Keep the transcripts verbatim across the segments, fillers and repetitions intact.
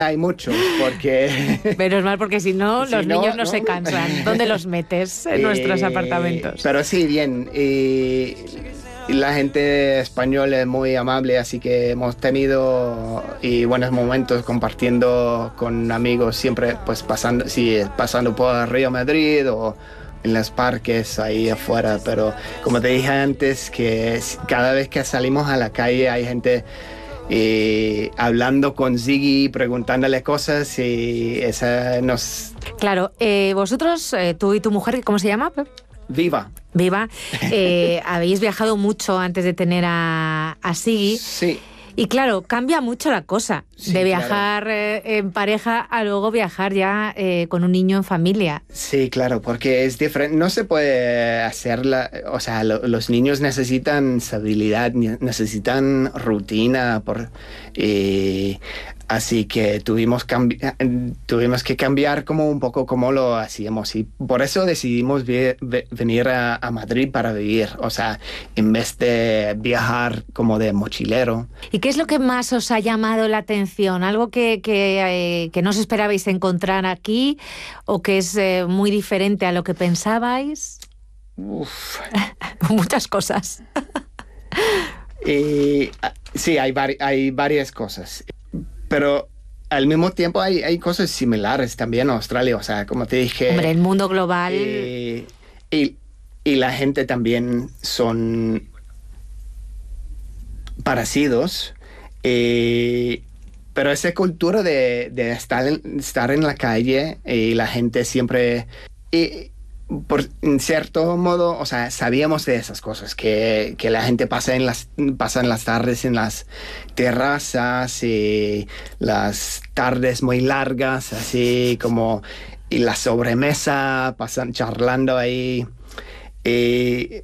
Hay muchos, porque... Menos mal, porque si no, si los no, niños no, no se cansan. ¿Dónde los metes en Eh, nuestros apartamentos? Pero sí, bien. Y la gente española es muy amable, así que hemos tenido y buenos momentos compartiendo con amigos, siempre pues pasando, sí, pasando por Río Madrid o en los parques ahí afuera. Pero como te dije antes, que cada vez que salimos a la calle hay gente... Eh, hablando con Ziggy, preguntándole cosas y esa nos... Claro, eh, vosotros, eh, tú y tu mujer, ¿cómo se llama? Viva. Viva, eh, habéis viajado mucho antes de tener a, a Ziggy. Sí. Y claro, cambia mucho la cosa Sí, de viajar claro. eh, en pareja a luego viajar ya eh, con un niño en familia. Sí, claro, porque es diferente. No se puede hacerla, o sea, lo, los niños necesitan estabilidad, necesitan rutina, por, eh, así que tuvimos, cambi- tuvimos que cambiar como un poco cómo lo hacíamos y por eso decidimos vi- vi- venir a, a Madrid para vivir, o sea, en vez de viajar como de mochilero. ¿Y qué es lo que más os ha llamado la atención? ¿Algo que, que, eh, que no os esperabais encontrar aquí o que es eh, muy diferente a lo que pensabais? Uf. Muchas cosas. Y, sí, hay, vari- hay varias cosas. Pero al mismo tiempo hay, hay cosas similares también en Australia. O sea, como te dije... Hombre, el mundo global... Eh, y, y la gente también son parecidos. Eh, pero esa cultura de, de estar, en, estar en la calle y la gente siempre... Eh, por en cierto modo, o sea, sabíamos de esas cosas, que, que la gente pasa en las, pasa en las tardes en las terrazas y las tardes muy largas, así como y la sobremesa, pasan charlando ahí. Y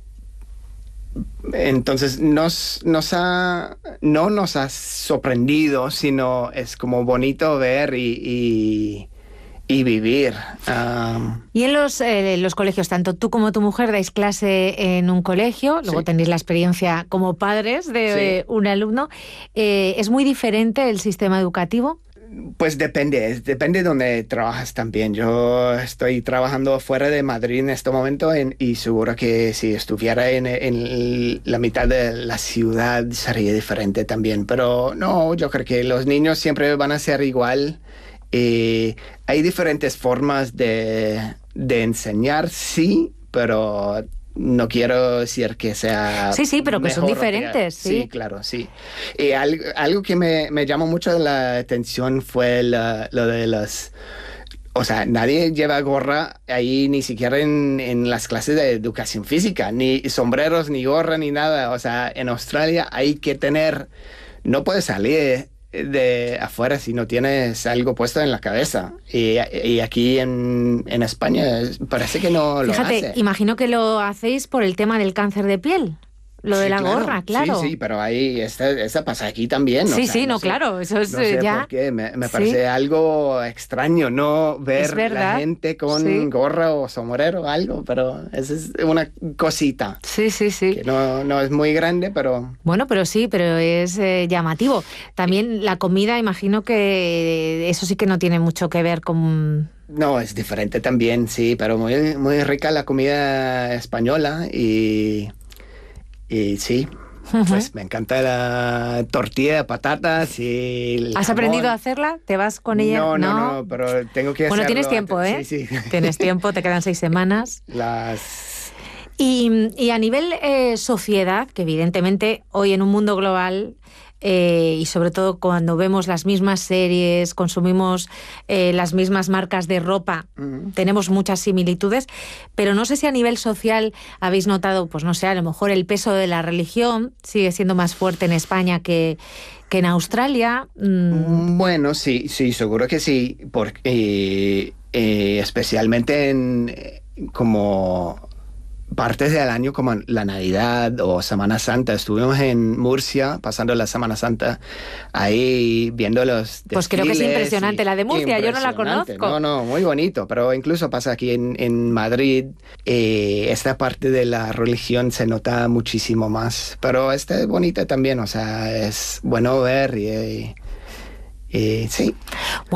entonces nos, nos ha, no nos ha sorprendido, sino es como bonito ver y... y Y vivir. Um, y en los, eh, los colegios, tanto tú como tu mujer dais clase en un colegio, luego sí. tenéis la experiencia como padres de Sí. eh, un alumno. Eh, ¿Es muy diferente el sistema educativo? Pues depende, es- depende de donde trabajas también. Yo estoy trabajando fuera de Madrid en este momento en- y seguro que si estuviera en, en la mitad de la ciudad sería diferente también. Pero no, yo creo que los niños siempre van a ser igual. Eh, hay diferentes formas de, de enseñar, sí, pero no quiero decir que sea Sí, sí, pero que son mejor o peor. diferentes, sí. Sí, claro, sí. Y algo, algo que me, me llamó mucho la atención fue la- lo de las... O sea, nadie lleva gorra ahí, ni siquiera en, en las clases de educación física, ni sombreros, ni gorra, ni nada. O sea, en Australia hay que tener... No puedes salir de afuera si no tienes algo puesto en la cabeza. Y, y aquí en, en España parece que no lo Fíjate, hace. imagino que lo hacéis por el tema del cáncer de piel. Lo de Sí, la claro. gorra, claro. Sí, sí, pero ahí esta, esta pasa aquí también. Sí, o sea, sí, no, sé, claro, eso es no sé eh, ya... por qué, me, me Sí. parece algo extraño no Es ver verdad, la gente con sí. gorra o sombrero o algo, pero esa es una cosita Sí, sí, sí. que no, no es muy grande, pero... Bueno, pero sí, pero es eh, llamativo. También la comida, imagino que eso sí que no tiene mucho que ver con... No, es diferente también, sí, pero muy, muy rica la comida española y, y sí, pues me encanta la tortilla de patatas y el ¿Has jamón. aprendido a hacerla? ¿Te vas con ella? No, no, no, pero tengo que Bueno, hacerlo tienes tiempo, ¿eh? antes. Sí, sí. Tienes tiempo, te quedan seis semanas. Las... Y, y a nivel eh, sociedad, que evidentemente hoy en un mundo global eh, y sobre todo cuando vemos las mismas series, consumimos eh, las mismas marcas de ropa, Mm. tenemos muchas similitudes, pero no sé si a nivel social habéis notado, pues no sé, a lo mejor el peso de la religión sigue siendo más fuerte en España que, que en Australia. Mm. Bueno, sí, sí, seguro que sí, porque eh, eh, especialmente en eh, como partes del año como la Navidad o Semana Santa. Estuvimos en Murcia pasando la Semana Santa ahí viendo los Pues creo que es desfiles impresionante y- la de Murcia, yo no la impresionante. conozco. No, no, muy bonito, pero incluso pasa aquí en, en Madrid, eh, esta parte de la religión se nota muchísimo más, pero esta es bonita también, o sea, es bueno ver y... Eh, sí.